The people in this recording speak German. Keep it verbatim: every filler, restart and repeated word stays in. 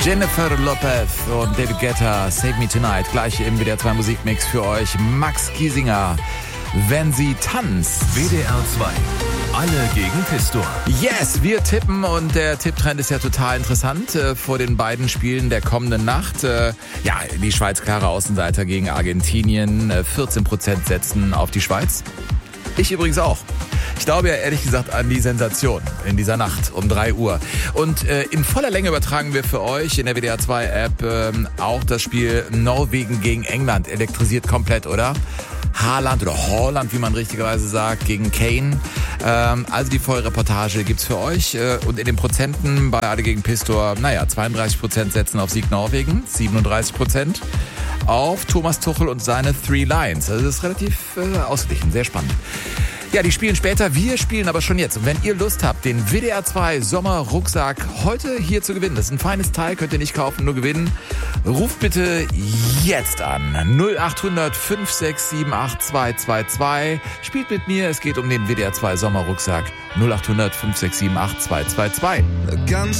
Jennifer Lopez und David Guetta, Save Me Tonight. Gleich im W D R zwei Musikmix für euch. Max Giesinger, Wenn sie tanzt. W D R zwei. Alle gegen Pistor. Yes, wir tippen und der Tipptrend ist ja total interessant äh, vor den beiden Spielen der kommenden Nacht. Äh, ja, die Schweiz klare Außenseiter gegen Argentinien. Äh, vierzehn Prozent setzen auf die Schweiz. Ich übrigens auch. Ich glaube ja ehrlich gesagt an die Sensation in dieser Nacht um drei Uhr. Und äh, in voller Länge übertragen wir für euch in der W D R zwei App äh, auch das Spiel Norwegen gegen England. Elektrisiert komplett, oder? Haaland oder Haaland, wie man richtigerweise sagt, gegen Kane. Ähm, also die volle Reportage gibt's für euch. Äh, und in den Prozenten bei Alle gegen Pistor, naja, zweiunddreißig Prozent setzen auf Sieg Norwegen, siebenunddreißig Prozent auf Thomas Tuchel und seine Three Lions. Also das ist relativ äh, ausgeglichen, sehr spannend. Ja, die spielen später, wir spielen aber schon jetzt. Und wenn ihr Lust habt, den W D R zwei Sommerrucksack heute hier zu gewinnen, das ist ein feines Teil, könnt ihr nicht kaufen, nur gewinnen, ruft bitte jetzt an. null acht hundert fünf sechs sieben acht zwei zwei zwei. Spielt mit mir, es geht um den W D R zwei Sommerrucksack. null acht hundert fünf sechs sieben acht zwei zwei zwei. Ganz